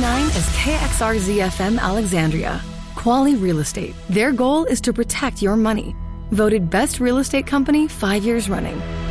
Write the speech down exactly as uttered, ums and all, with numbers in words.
nine is K X R Z F M Alexandria. Quality Real Estate. Their goal is to protect your money. Voted best real estate company five years running.